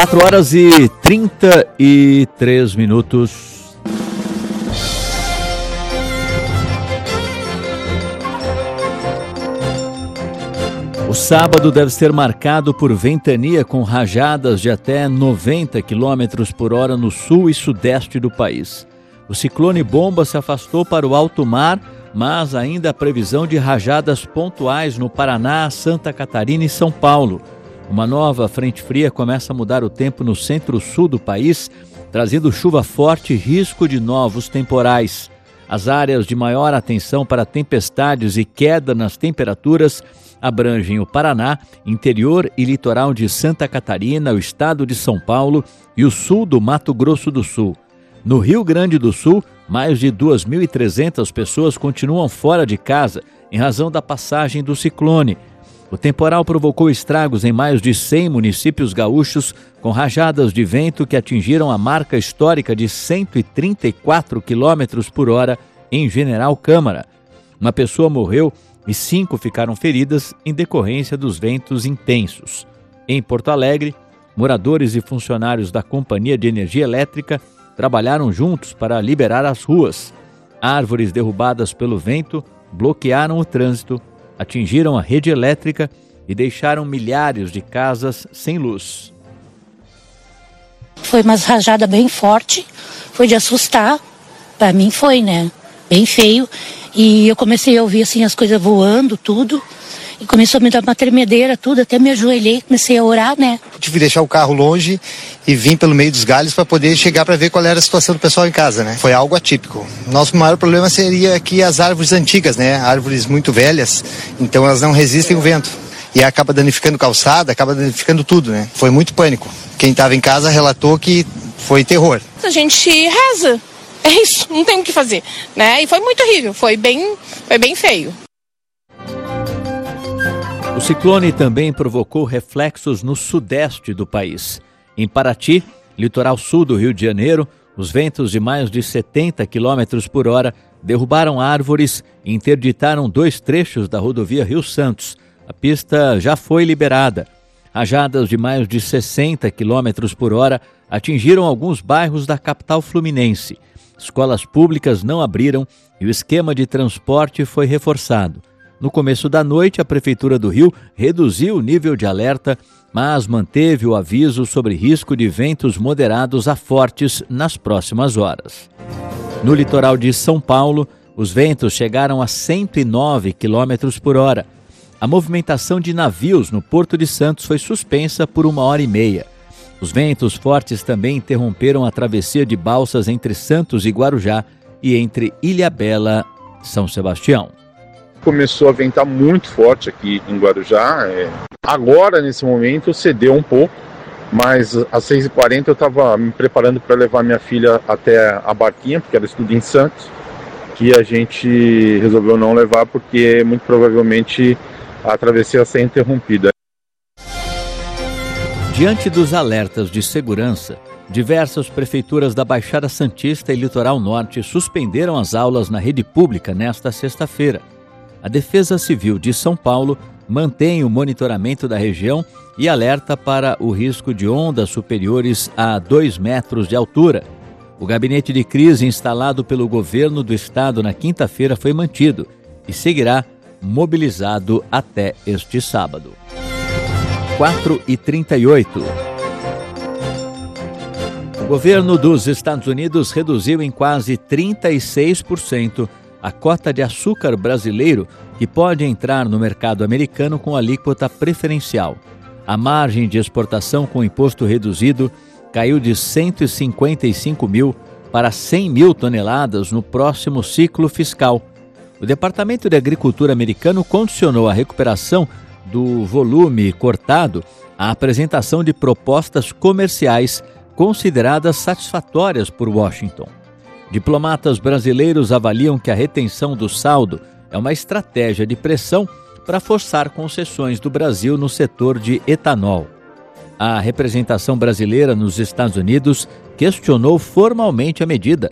4h33. O sábado deve ser marcado por ventania com rajadas de até 90 km por hora no sul e sudeste do país. O ciclone bomba se afastou para o alto mar, mas ainda há previsão de rajadas pontuais no Paraná, Santa Catarina e São Paulo. Uma nova frente fria começa a mudar o tempo no centro-sul do país, trazendo chuva forte e risco de novos temporais. As áreas de maior atenção para tempestades e queda nas temperaturas abrangem o Paraná, interior e litoral de Santa Catarina, o estado de São Paulo e o sul do Mato Grosso do Sul. No Rio Grande do Sul, mais de 2.300 pessoas continuam fora de casa em razão da passagem do ciclone. O temporal provocou estragos em mais de 100 municípios gaúchos, com rajadas de vento que atingiram a marca histórica de 134 km por hora em General Câmara. Uma pessoa morreu e 5 ficaram feridas em decorrência dos ventos intensos. Em Porto Alegre, moradores e funcionários da Companhia de Energia Elétrica trabalharam juntos para liberar as ruas. Árvores derrubadas pelo vento bloquearam o trânsito, atingiram a rede elétrica e deixaram milhares de casas sem luz. Foi uma rajada bem forte, foi de assustar. Para mim foi, né? Bem feio. E eu comecei a ouvir assim as coisas voando, tudo. E começou a me dar uma tremedeira, tudo. Até me ajoelhei, comecei a orar, né? Tive que deixar o carro longe e vim pelo meio dos galhos para poder chegar para ver qual era a situação do pessoal em casa, né? Foi algo atípico. Nosso maior problema seria aqui as árvores antigas, né? Árvores muito velhas, então elas não resistem ao vento. E acaba danificando calçada, acaba danificando tudo, né? Foi muito pânico. Quem estava em casa relatou que foi terror. A gente reza. É isso, não tem o que fazer, né? E foi muito horrível, foi bem feio. O ciclone também provocou reflexos no sudeste do país. Em Paraty, litoral sul do Rio de Janeiro, os ventos de mais de 70 km por hora derrubaram árvores e interditaram 2 trechos da rodovia Rio Santos. A pista já foi liberada. Rajadas de mais de 60 km por hora atingiram alguns bairros da capital fluminense. Escolas públicas não abriram e o esquema de transporte foi reforçado. No começo da noite, a Prefeitura do Rio reduziu o nível de alerta, mas manteve o aviso sobre risco de ventos moderados a fortes nas próximas horas. No litoral de São Paulo, os ventos chegaram a 109 km por hora. A movimentação de navios no Porto de Santos foi suspensa por 1h30. Os ventos fortes também interromperam a travessia de balsas entre Santos e Guarujá e entre Ilhabela e São Sebastião. Começou a ventar muito forte aqui em Guarujá. Agora, nesse momento, cedeu um pouco, mas às 6h40 eu estava me preparando para levar minha filha até a barquinha, porque ela estuda em Santos, que a gente resolveu não levar porque muito provavelmente a travessia ia ser interrompida. Diante dos alertas de segurança, diversas prefeituras da Baixada Santista e Litoral Norte suspenderam as aulas na rede pública nesta sexta-feira. A Defesa Civil de São Paulo mantém o monitoramento da região e alerta para o risco de ondas superiores a 2 metros de altura. O gabinete de crise instalado pelo governo do estado na quinta-feira foi mantido e seguirá mobilizado até este sábado. 4h38. O governo dos Estados Unidos reduziu em quase 36% a cota de açúcar brasileiro que pode entrar no mercado americano com alíquota preferencial. A margem de exportação com imposto reduzido caiu de 155 mil para 100 mil toneladas no próximo ciclo fiscal. O Departamento de Agricultura americano condicionou a recuperação do volume cortado à apresentação de propostas comerciais consideradas satisfatórias por Washington. Diplomatas brasileiros avaliam que a retenção do saldo é uma estratégia de pressão para forçar concessões do Brasil no setor de etanol. A representação brasileira nos Estados Unidos questionou formalmente a medida,